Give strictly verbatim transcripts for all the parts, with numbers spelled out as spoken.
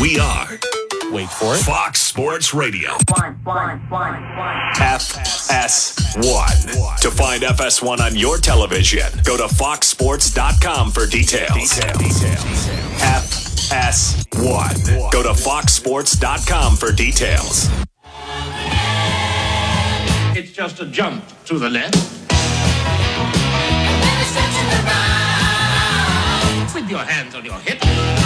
We are, wait for it, Fox Sports Radio. One, one, one, one. F S one. To find F S one on your television, go to fox sports dot com for details. F S one. Go to fox sports dot com for details. It's just a jump to the left. With your hands on your hips.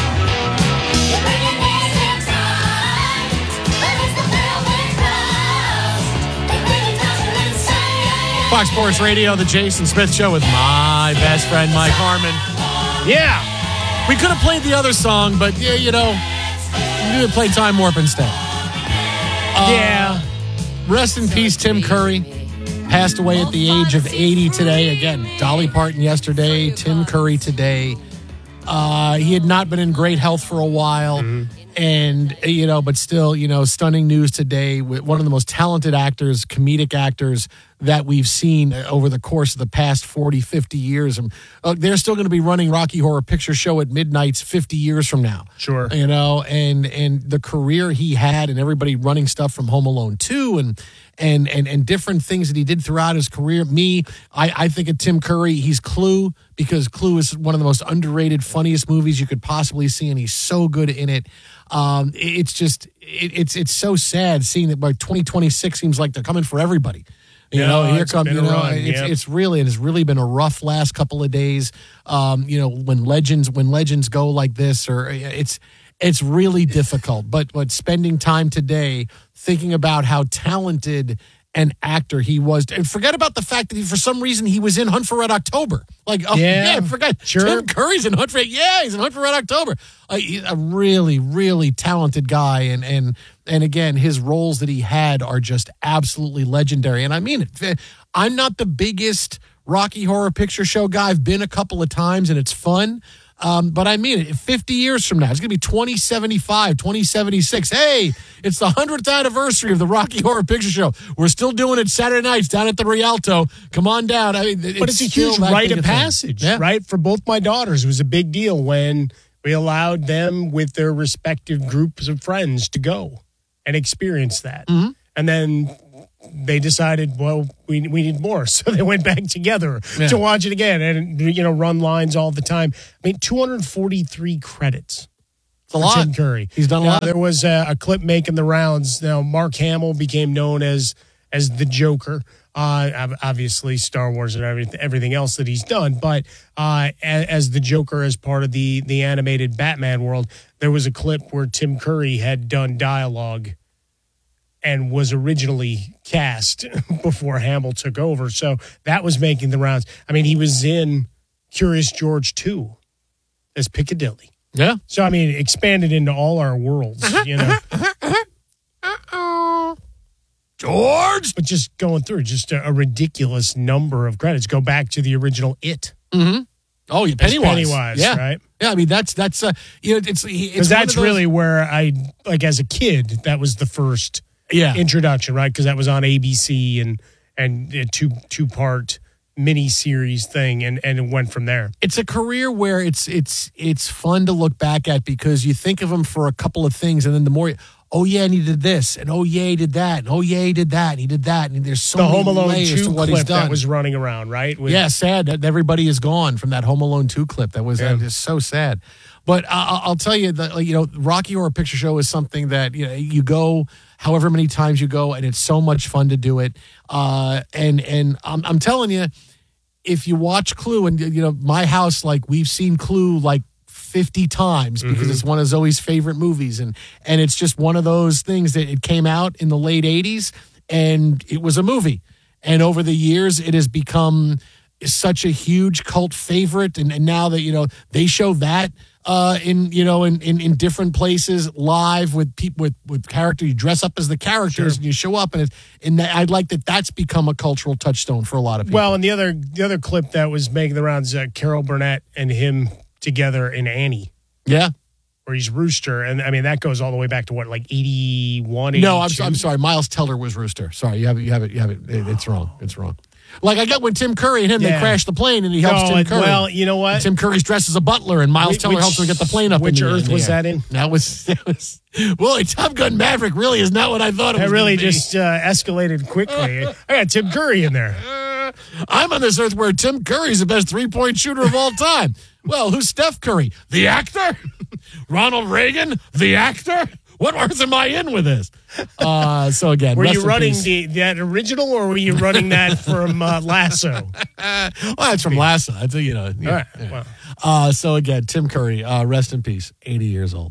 Fox Sports Radio, the Jason Smith Show with my best friend, Mike Harmon. Yeah, we could have played the other song, but, yeah, you know, we could have played Time Warp instead. Uh, yeah. Rest in peace, Tim Curry. Passed away at the age of eighty today. Again, Dolly Parton yesterday, Tim Curry today. Uh, he had not been in great health for a while. Mm-hmm. And, you know, but still, you know, stunning news today with one of the most talented actors, comedic actors that we've seen over the course of the past forty, fifty years. And uh, they're still going to be running Rocky Horror Picture Show at midnights fifty years from now. Sure. You know, and and the career he had and everybody running stuff from Home Alone two and and and and different things that he did throughout his career. Me, I, I think of Tim Curry, he's Clue, because Clue is one of the most underrated, funniest movies you could possibly see, and he's so good in it. Um, it's just, it, it's it's so sad seeing that by twenty twenty-six seems like they're coming for everybody. You yeah, know, here come, you know, run, it's, yep. it's really, it has really been a rough last couple of days. Um, you know, when legends, when legends go like this, or it's, it's really difficult. But, but spending time today thinking about how talented an actor he was, and forget about the fact that he, for some reason, he was in Hunt for Red October. Like, oh yeah, yeah forgot. Sure. Tim Curry's in Hunt for yeah, he's in Hunt for Red October. Uh, he's a really, really talented guy, and and and again, his roles that he had are just absolutely legendary. And I mean it. I'm not the biggest Rocky Horror Picture Show guy. I've been a couple of times, and it's fun. Um, but I mean it, fifty years from now, it's going to be twenty seventy-five, twenty seventy-six. Hey, it's the hundredth anniversary of the Rocky Horror Picture Show. We're still doing it Saturday nights down at the Rialto. Come on down. I mean, it's but it's a huge rite of passage, yeah. right? For both my daughters, it was a big deal when we allowed them with their respective groups of friends to go and experience that. Mm-hmm. And then they decided, well, we we need more. So they went back together yeah. to watch it again and, you know, run lines all the time. I mean, two hundred forty-three credits. It's a lot. Tim Curry. He's done a now, lot. There was a, a clip making the rounds. Now, Mark Hamill became known as as the Joker. Uh, obviously, Star Wars and everything, everything else that he's done. But uh, as, as the Joker, as part of the, the animated Batman world, there was a clip where Tim Curry had done dialogue and was originally cast before Hamill took over. So that was making the rounds. I mean, he was in Curious George two as Piccadilly. Yeah. So, I mean, expanded into all our worlds, you know. Uh-oh. George! But just going through, just a, a ridiculous number of credits. Go back to the original It. Mm-hmm. Oh, yeah, Pennywise. Pennywise, yeah. right? Yeah, I mean, that's, that's uh, you know, it's... Because that's those... really where I, like, as a kid, that was the first... Yeah, introduction, right? Because that was on A B C and and a two two part mini series thing, and and it went from there. It's a career where it's it's it's fun to look back at because you think of him for a couple of things, and then the more, oh yeah, and he did this, and oh yeah, he did that, and oh yeah, he did that, and he did that, and there's so the many Home Alone layers two to what clip he's done. That was running around, right? With, yeah, sad that everybody is gone from that Home Alone two clip. That was yeah. uh, just so sad. But uh, I'll tell you that, you know, Rocky Horror Picture Show is something that, you know, you go however many times you go, and it's so much fun to do it. Uh, and and I'm, I'm telling you, if you watch Clue, and, you know, my house, like, we've seen Clue like fifty times because mm-hmm. it's one of Zoe's favorite movies. And, and it's just one of those things that it came out in the late eighties, and it was a movie. And over the years, it has become such a huge cult favorite. And, and now that, you know, they show that, Uh, in you know in, in, in different places live with people with with character, you dress up as the characters sure. and you show up, and it's, and that, I'd like that that's become a cultural touchstone for a lot of people. Well, and the other the other clip that was making the rounds, uh, Carol Burnett and him together in Annie. Yeah, where he's Rooster, and I mean that goes all the way back to what, like eighty-one, eighty-two? No, I'm I'm sorry, Miles Teller was Rooster. Sorry, you have it, you have it, you have it. It's wrong. It's wrong. Like I get when Tim Curry and him, Yeah. they crash the plane and he helps No, Tim it- Curry. well, you know what? And Tim Curry's dressed as a butler and Miles Which- Teller helps him get the plane up. which in the, Earth in the was air. that in? That was, that was, well, Top Gun Maverick really is not what I thought it That was. really gonna be. just uh, escalated quickly. I got Tim Curry in there. I'm on this earth where Tim Curry's the best three-point shooter of all time. Well, who's Steph Curry? The actor? Ronald Reagan? The actor? What earth am I in with this? Uh, so again, Were rest you in running peace. the that original, or were you running that from uh, Lasso? Well, that's from Lasso. I think you know. yeah, All right. yeah. Well, Uh, so again, Tim Curry, uh, rest in peace, eighty years old.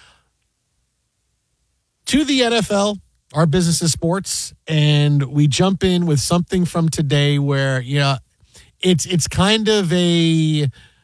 To the N F L, our business is sports, and we jump in with something from today where you know it's it's kind of a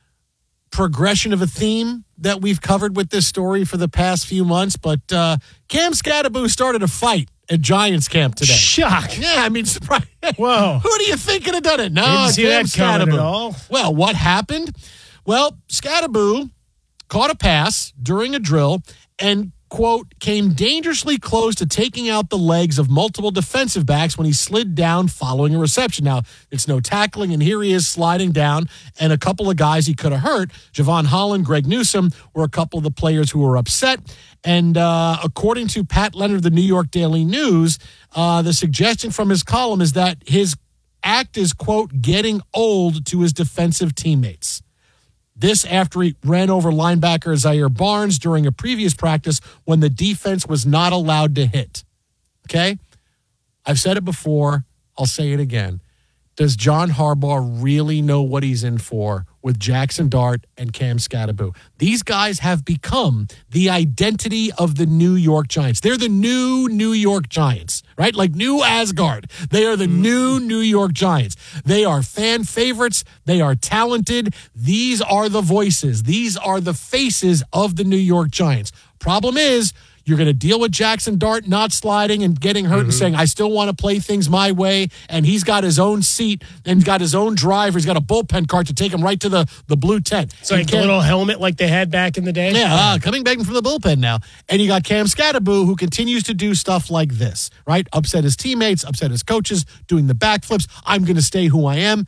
progression of a theme that we've covered with this story for the past few months. But uh, Cam Scatterbo started a fight at Giants camp today. shock. Yeah, I mean, surprise. Whoa. Who do you think could have done it? No, Didn't see Cam that coming Scatterbo. at all. Well, what happened? Well, Scatterbo caught a pass during a drill and, quote, came dangerously close to taking out the legs of multiple defensive backs when he slid down following a reception. Now, it's no tackling, and here he is sliding down, and a couple of guys he could have hurt, Javon Holland, Greg Newsome, were a couple of the players who were upset. And uh, according to Pat Leonard of the New York Daily News, uh, the suggestion from his column is that his act is, quote, getting old to his defensive teammates. This after he ran over linebacker Zaire Barnes during a previous practice when the defense was not allowed to hit. Okay? I've said it before. I'll say it again. Does John Harbaugh really know what he's in for with Jackson Dart and Cam Scatterbo? These guys have become the identity of the New York Giants. They're the new New York Giants, right? Like new Asgard. They are the new New York Giants. They are fan favorites. They are talented. These are the voices. These are the faces of the New York Giants. Problem is, you're going to deal with Jackson Dart not sliding and getting hurt mm-hmm. and saying, I still want to play things my way. And he's got his own seat and got his own driver. He's got a bullpen cart to take him right to the, the blue tent. It's like the little helmet like they had back in the day. Yeah, uh, coming back from the bullpen now. And you got Cam Scatterbo, who continues to do stuff like this, right? Upset his teammates, upset his coaches, doing the backflips. I'm going to stay who I am.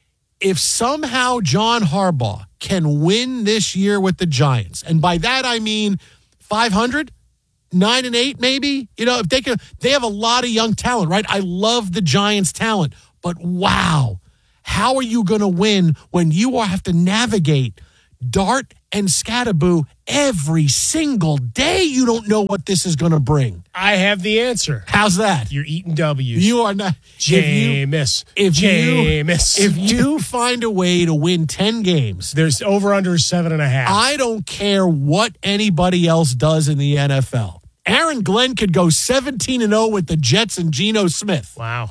If somehow John Harbaugh can win this year with the Giants, and by that I mean five hundred, Nine and eight, maybe. You know, if they can, they have a lot of young talent, right? I love the Giants' talent, but wow, how are you going to win when you have to navigate Dart and Scatterbo every single day? You don't know what this is going to bring. I have the answer. How's that? You're eating W's. You are not. Jameis. If you, if Jameis. you, if you find a way to win ten games, there's over under seven and a half. I don't care what anybody else does in the N F L. Aaron Glenn could go seventeen and oh with the Jets and Geno Smith. Wow.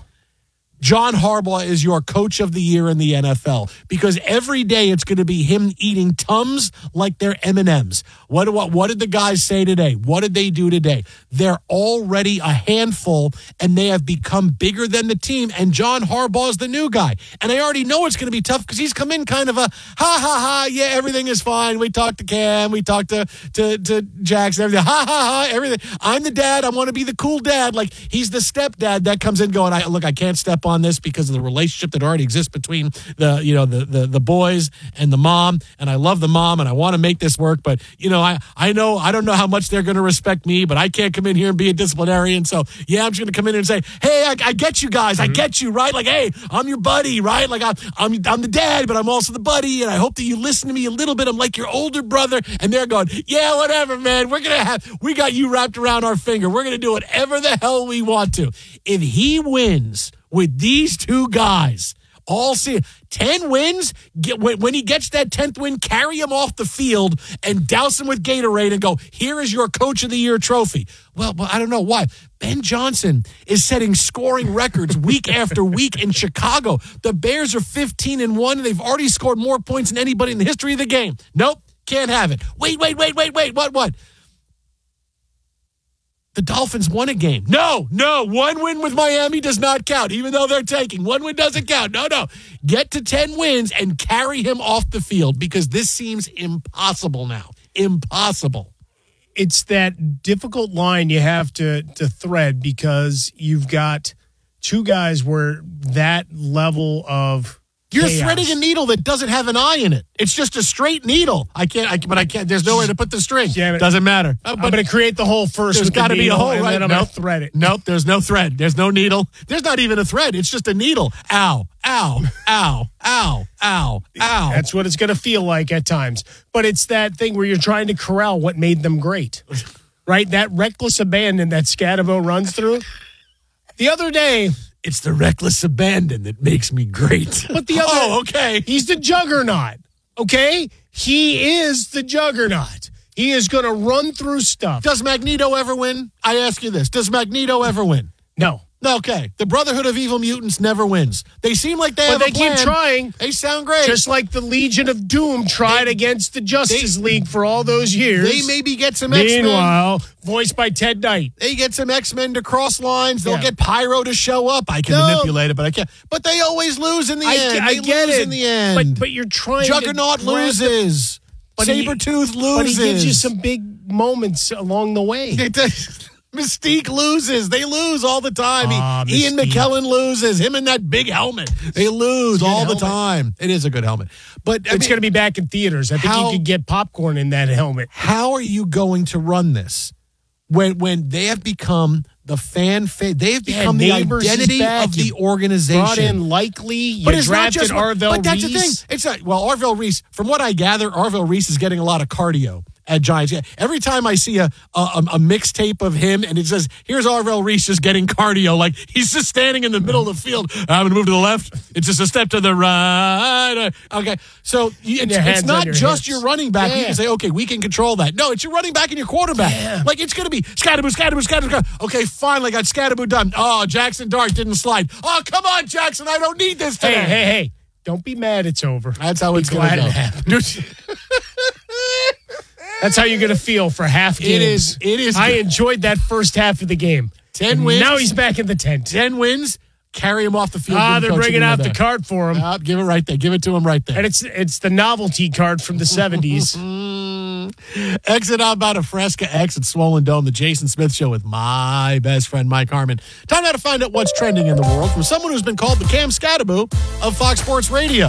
John Harbaugh is your coach of the year in the N F L because every day it's going to be him eating Tums like they're M and M's. What, what, what did the guys say today? What did they do today? They're already a handful, and they have become bigger than the team, and John Harbaugh is the new guy. And I already know it's going to be tough because he's come in kind of a, ha, ha, ha, yeah, everything is fine. We talked to Cam. We talked to, to, to Jackson. Everything, ha, ha, ha, everything. I'm the dad. I want to be the cool dad. Like, he's the stepdad that comes in going, I look, I can't step on this because of the relationship that already exists between the, you know, the, the, the boys and the mom. And I love the mom and I want to make this work. But, you know, I, I know, I don't know how much they're going to respect me, but I can't come in here and be a disciplinarian. So yeah, I'm just going to come in and say, hey, I, I get you guys. I get you, right? Like, hey, I'm your buddy, right? Like I'm, I'm, I'm the dad, but I'm also the buddy. And I hope that you listen to me a little bit. I'm like your older brother. And they're going, yeah, whatever, man. We're going to have, we got you wrapped around our finger. We're going to do whatever the hell we want to. If he wins with these two guys, all see ten wins, get, when, when he gets that tenth win, carry him off the field and douse him with Gatorade and go, here is your Coach of the Year trophy. Well, well I don't know why. Ben Johnson is setting scoring records week after week in Chicago. The Bears are fifteen and one, and they've already scored more points than anybody in the history of the game. Nope, can't have it. Wait, wait, wait, wait, wait. What, what? The Dolphins won a game. No, no, one win with Miami does not count, even though they're taking. One win doesn't count. No, no. Get to ten wins and carry him off the field because this seems impossible now. Impossible. It's that difficult line you have to, to thread because you've got two guys were that level of You're chaos. threading a needle that doesn't have an eye in it. It's just a straight needle. I can't, I, but I can't, there's nowhere to put the string. Yeah, but- doesn't matter. Uh, I'm but going to create the hole first. there's with the got to be a needle, hole, and right? then I'm nope. going to thread it. Nope, there's no thread. There's no needle. There's not even a thread. It's just a needle. Ow, ow, ow, ow, ow, ow. That's what it's going to feel like at times. But it's that thing where you're trying to corral what made them great, right? That reckless abandon that Scatabo runs through. The other day, It's the reckless abandon that makes me great. but the other, oh, okay. he's the juggernaut. Okay, he is the juggernaut. He is going to run through stuff. Does Magneto ever win? I ask you this. Does Magneto ever win? No, Okay. The Brotherhood of Evil Mutants never wins. They seem like they but have they a plan. keep trying. They sound great. Just like the Legion of Doom tried They- against the Justice they- League for all those years. They maybe get some X-Men. Meanwhile, voiced by Ted Knight. They get some X-Men to cross lines. They'll Yeah. get Pyro to show up. I can No. manipulate it, but I can't. But they always lose in the I, end. I They get lose it. in the end. But but you're trying Juggernaut to grab the- loses. But he- Sabretooth loses. But he gives you some big moments along the way. It does. Mystique loses. They lose all the time. He- Ah, Ian Mystique. McKellen loses. Him in that big helmet. They lose Good all the helmet. time. It is a good helmet. But I It's mean, going to be back in theaters. I think how- you could get popcorn in that helmet. how are you going to run this when when they have become the fan fa- they have Yeah, become the Neighbors is identity back. of the You organization. Brought in Likely. You But it's not drafted just Arvell But that's the thing. Reese. It's not, well, Arvell Reese. From what I gather, Arvell Reese is getting a lot of cardio at Giants. Yeah, every time I see a a, a mixtape of him and it says, "Here's Arvell Reese just getting cardio," like he's just standing in the middle of the field. I'm going to move to the left. It's just a step to the right. Okay, so you, it's, your hands it's on not your just hips. your running back. You Yeah. can say, "Okay, we can control that." No, it's your running back and your quarterback. Yeah. Like it's going to be Scatterboo, Scatterboo, Scatterboo. Okay, finally got Scatterboo done. Oh, Jackson Dart didn't slide. Oh, come on, Jackson. I don't need this today. Hey, hey, hey. Don't be mad it's over. That's how Be it's going to glad go. it happened. That's how you're going to feel for half games. It is- it is I good. enjoyed that first half of the game. Ten And wins. Now he's back in the tent. Ten wins, carry him off the field. Ah, give him they're coaching bringing in out the there. card for him. Uh, give it right there. Give it to him right there. And it's it's the novelty card from the seventies. Exit out about a Fresca X at Swollen Dome, the Jason Smith Show with my best friend, Mike Harmon. Time now to find out what's trending in the world from someone who's been called the Cam Scatterboo of Fox Sports Radio.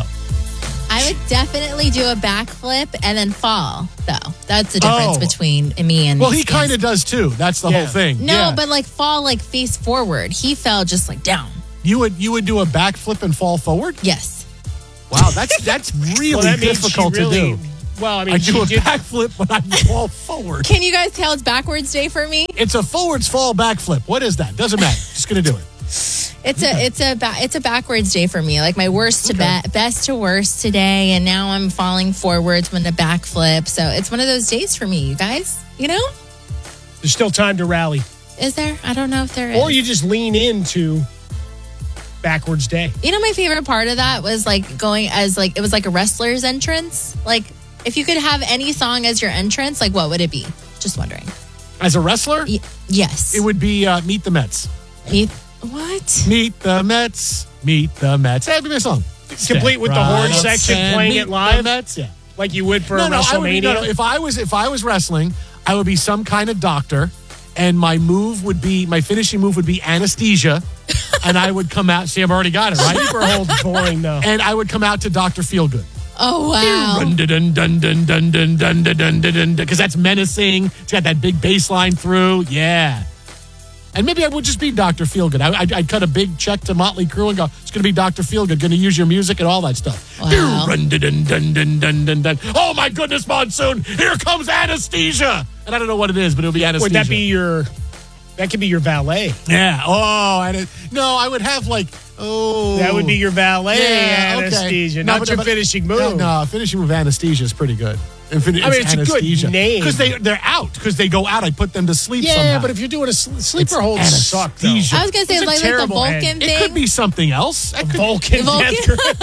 I would definitely do a backflip and then fall, though. That's the difference Oh. between me and Well, these he kind guys. of does too. That's the Yeah. whole thing. No, Yeah. but like fall like face forward. He fell just like down. you would you would do a backflip and fall forward? Yes. Wow, that's that's really Well, that means she difficult really- to do. Well, I mean, I she do a did. backflip, but I fall forward. Can you guys tell it's backwards day for me? It's a forwards fall backflip. What is that? Doesn't matter. Just gonna do it. It's a it's a ba- it's a backwards day for me. Like my worst to be- best to worst today, and now I'm falling forwards when the backflip. So it's one of those days for me, you guys. You know, There's still time to rally. is there? I don't know if there is. Or you just lean into backwards day. You know, my favorite part of that was like going as like it was like a wrestler's entrance. Like if you could have any song as your entrance, like what would it be? Just wondering. As a wrestler, Y- yes. it would be uh, Meet the Mets. Meet- what? Meet the Mets. Meet the Mets. That'd be my song. Complete with the horn Right up section and playing meet it live? The Mets. Yeah. Like you would for No, a no, I would, WrestleMania. no, no. If I was if I was wrestling, I would be some kind of doctor, and my move would be my finishing move would be anesthesia, and I would come out. See, I've already got it right. Sleeper hold's boring though. And I would come out to Doctor Feelgood. Oh wow. Dun dun dun dun dun dun dun dun dun dun dun because that's menacing. It's got that big bass line through. Yeah. And maybe I would just be Doctor Feelgood. I, I'd, I'd cut a big check to Motley Crue and go, it's going to be Doctor Feelgood, going to use your music and all that stuff. Wow. Dun, dun, dun, dun, dun, dun, dun, dun. Oh, my goodness, Monsoon. Here comes anesthesia. And I don't know what it is, but it'll be anesthesia. Would that be your? That could be your valet. Yeah. Oh, and it, no, I would have like, oh. That would be your valet Yeah, okay. anesthesia, No, not but- your but- finishing move. No, no, finishing move anesthesia is pretty good. Infin- I mean, it's a good name. because they they're out because they go out. I put them to sleep. Yeah, somehow. but if you're doing a sl- sleeper It's hold, suck though. anesthesia. I was gonna say It's a like, like the terrible Vulcan end. thing. it could be something else. That could, Vulcan. Vulcan?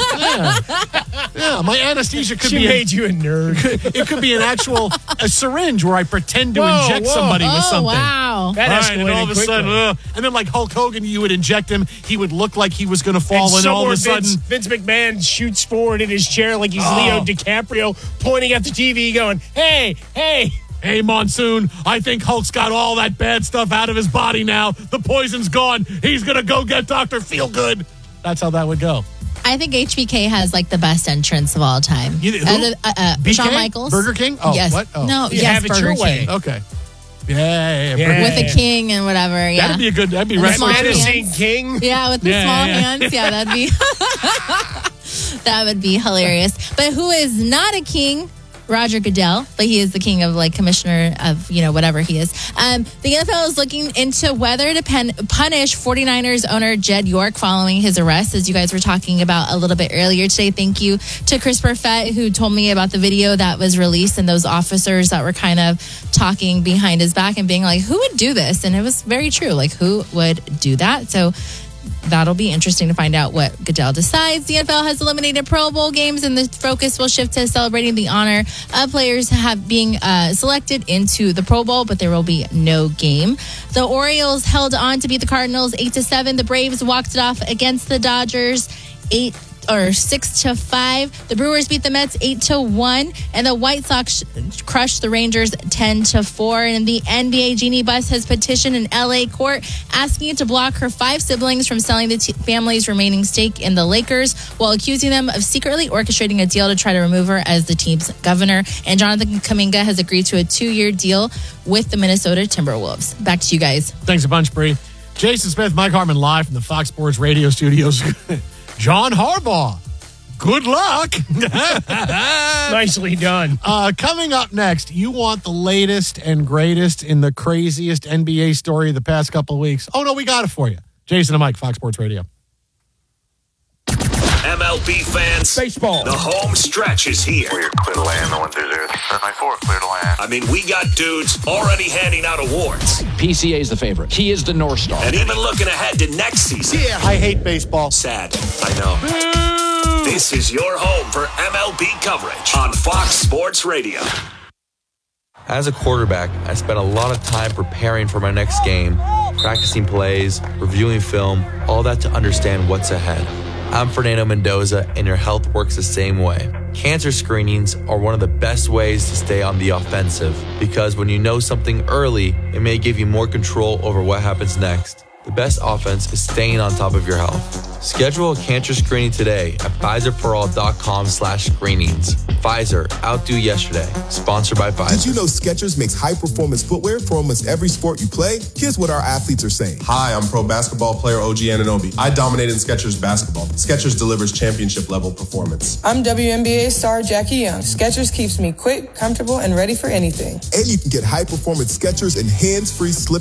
Death- yeah, my anesthesia could she be. made A, you a nerd. it could be an actual a syringe where I pretend to Whoa, inject whoa. somebody with Oh something. wow. That All escalated right, and all of a quickly. sudden, uh, and then like Hulk Hogan, you would inject him. He would look like he was going to fall, and and, all of a somewhere sudden, Vince, Vince McMahon shoots forward in his chair like he's Oh. Leo DiCaprio, pointing at the T V, going, "Hey, hey, Hey, Monsoon, I think Hulk's got all that bad stuff out of his body now. The poison's gone. He's going to go get Doctor Feelgood. That's how that would go. I think H B K has like the best entrance of all time. You, who? Uh, the- uh, uh, B K? Shawn Michaels. Burger King? Oh, yes. what? Oh. No, You yes, have it Burger your King. way. Okay. Yeah, yeah, yeah. Yeah. Burger- With the king and whatever. Yeah. That'd be a good, that'd be And the wrestling. small Menacing hands. King. Yeah, with the Yeah, small yeah, yeah. hands. Yeah, that'd be that would be hilarious. But who is not a king? Roger Goodell, but he is the king of like commissioner of, you know, whatever he is. Um, the N F L is looking into whether to pen, punish 49ers owner Jed York following his arrest, as you guys were talking about a little bit earlier today. Thank you to Chris Perfett, who told me about the video that was released and those officers that were kind of talking behind his back and being like, who would do this? And it was very true. Like, who would do that? So that'll be interesting to find out what Goodell decides. The N F L has eliminated Pro Bowl games, and the focus will shift to celebrating the honor of players have being uh, selected into the Pro Bowl, but there will be no game. The Orioles held on to beat the Cardinals eight to seven. The Braves walked it off against the Dodgers eight or six to five. The Brewers beat the Mets eight to one, and the White Sox crushed the Rangers ten to four. And the N B A Jeannie Buss has petitioned an L A court asking it to block her five siblings from selling the t- family's remaining stake in the Lakers, while accusing them of secretly orchestrating a deal to try to remove her as the team's governor. And Jonathan Kuminga has agreed to a two-year deal with the Minnesota Timberwolves. Back to you guys. Thanks a bunch, Bree. Jason Smith, Mike Harmon, live from the Fox Sports Radio studios. John Harbaugh, good luck. Nicely done. Uh, coming up next, you want the latest and greatest in the craziest N B A story of the past couple of weeks. Oh, no, we got it for you. Jason and Mike, Fox Sports Radio. M L B fans, Baseball. the home stretch is here. We're clear to land, the one through zero, seven nine four, clear to land. I mean, we got dudes already handing out awards P C A is the favorite. He is the North Star. and even looking ahead to next season. Yeah, I hate baseball. Sad, I know. This is your home for M L B coverage on Fox Sports Radio. As a quarterback, I spent a lot of time preparing for my next game, practicing plays, reviewing film, all that to understand what's ahead. I'm Fernando Mendoza, and your health works the same way. Cancer screenings are one of the best ways to stay on the offensive, because when you know something early, it may give you more control over what happens next. The best offense is staying on top of your health. Schedule a cancer screening today at Pfizerforall.com slash screenings. Pfizer, outdo yesterday. Sponsored by Pfizer. Did you know Skechers makes high-performance footwear for almost every sport you play? Here's what our athletes are saying. Hi, I'm pro basketball player O G Anunoby. I dominated Skechers basketball. Skechers delivers championship-level performance. I'm W N B A star Jackie Young. Skechers keeps me quick, comfortable, and ready for anything. And you can get high-performance Skechers and hands-free slip